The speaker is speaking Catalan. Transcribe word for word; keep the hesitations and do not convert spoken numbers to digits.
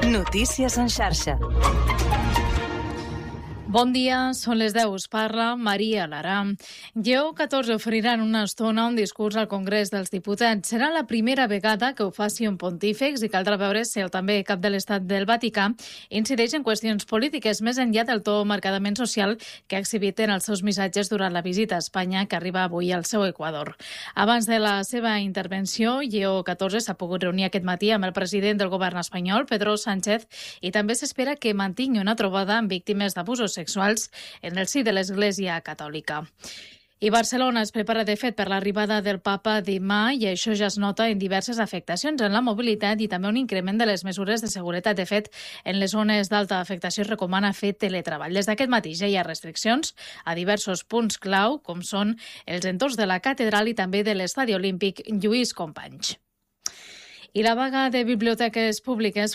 Notícies en xarxa. Bon dia, són les deu. Us parla Maria Lara. Lleó catorze oferirà en una estona un discurs al Congrés dels Diputats. Serà la primera vegada que ho faci un pontífex i caldrà veure si el també cap de l'Estat del Vaticà incideix en qüestions polítiques més enllà del to marcadament social que ha exhibit en els seus missatges durant la visita a Espanya que arriba avui al seu Equador. Abans de la seva intervenció, Lleó catorze s'ha pogut reunir aquest matí amb el president del govern espanyol, Pedro Sánchez, i també s'espera que mantingui una trobada amb víctimes d'abusos sexuals en el si de l'Església Catòlica. I Barcelona es prepara, de fet, per l'arribada del papa demà i això ja es nota en diverses afectacions en la mobilitat i també un increment de les mesures de seguretat. De fet, en les zones d'alta afectació es recomana fer teletreball. Des d'aquest matí ja hi ha restriccions a diversos punts clau, com són els entorns de la catedral i també de l'Estadi Olímpic Lluís Companys. I la vaga de biblioteques públiques